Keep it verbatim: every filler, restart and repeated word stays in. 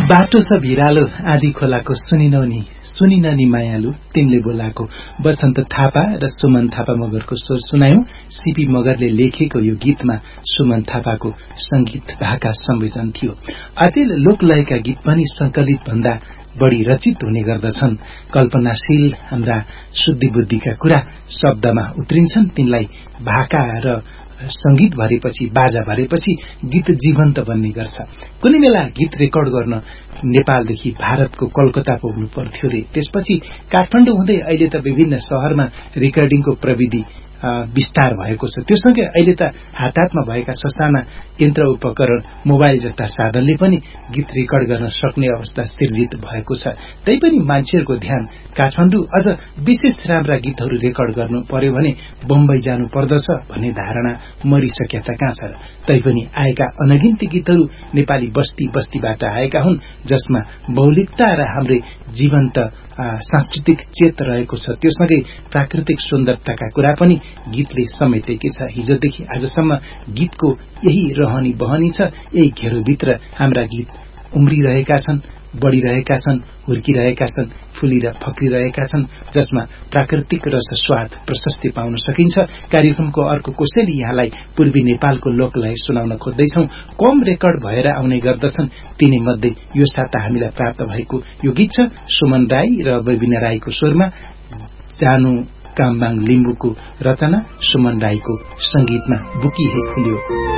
बाटो छ भिरालो आधी खोलाको सुनिनौ नि सुनिन नि मायालु तिमीले बोलाको बसन्त थापा र सुमन थापा मगरको स्वर सुनायौं। सीपी मगरले लेखेको यो गीतमा सुमन थापाको संगीत भाका संयोजन थियो। अचेल लोकलयका गीत पनि संकलित भन्दा बढी रचित हुने गर्दछन्। कल्पनाशील हाम्रा शुद्धि बुद्धिका कुरा शब्दमा उत्रिन्छन्। तिनलाई भाका र संगीत भरेपछि बाजा भरेपछि गीत जीवन्त बन्ने गर्छ। कुनै बेला गीत रेकर्ड गर्न नेपालदेखि भारतको कलकत्ता पुग्नु पर्थ्यो रे। त्यसपछि काठमाडौँ हुँदै अहिले त विभिन्न शहरमा रेकर्डिङको प्रविधि विस्तार भएको छ। त्योसँगै अहिले त हात हातमा भएका ससाना यन्त्र उपकरण मोबाइल जस्ता साधनले पनि गीत रेकर्ड गर्न सक्ने अवस्था सिर्जित भएको छ। तैपनि मान्छेहरूको ध्यान काठमाडौँ अझ विशेष राम्रा गीतहरू रेकर्ड गर्नु पर्यो भने बम्बई जानु पर्दछ भन्ने धारणा मरिसक्या त कहाँ छ। तैपनि आएका अनगिन्ती गीतहरू नेपाली बस्ती बस्तीबाट आएका हुन्, जसमा मौलिकता र हाम्रै जीवन्त सांस्कृतिक चेत रहेको छ। त्योसँगै प्राकृतिक सुन्दरताका कुरा पनि गीतले समेटेकै छ। हिजोदेखि आजसम्म गीतको यही रहनी बहनी छ। यही घेरोभित्र हाम्रा गीत उम्रिरहेका छन्, बढ़िरहेका छन्, हुर्किरहेका छन्, फुली र फक्रिरहेका छन्, जसमा प्राकृतिक रस स्वाद प्रशस्ति पाउन सकिन्छ। कार्यक्रमको अर्को कोसेली यहाँलाई पूर्वी नेपालको लोकलय सुनाउन खोज्दैछौं। कम रेकर्ड भएर आउने गर्दछन्। तिनी मध्ये यो साता हामीलाई प्राप्त भएको यो गीत छ सुमन राई र बबिना राईको स्वरमा, जानु कामबाङ लिम्बुको रचना, सुमन राईको संगीतमा बुकी हे फुल्यो।